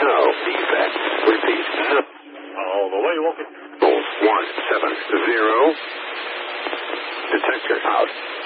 No. Defect. Repeat. No. All the way, walking. 170. Detector out.